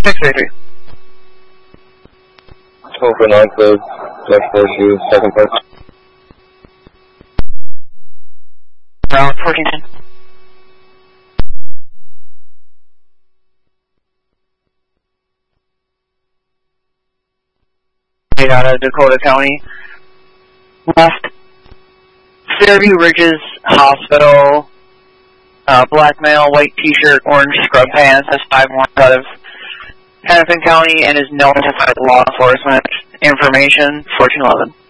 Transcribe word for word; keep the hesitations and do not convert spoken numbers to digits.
six thirty-three. twelve for nine, clear. Left four two, second post. Around fourteen ten. Out of Dakota County. Left Fairview Ridges Hospital. Uh, black male, white t-shirt, orange scrub pants, has five one out of Hennepin County and is known to fight law enforcement. Information, fourteen eleven.